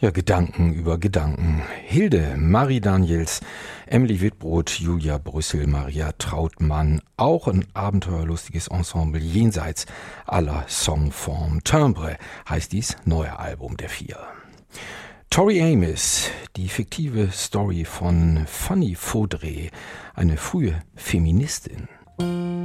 Ja, Gedanken über Gedanken. Hilde, Marie Daniels, Emily Wittbrod, Julia Brüssel, Maria Trautmann. Auch ein abenteuerlustiges Ensemble jenseits aller Songform. Timbre heißt dies neue Album der vier. Tori Amos, die fiktive Story von Fanny Faudré, eine frühe Feministin.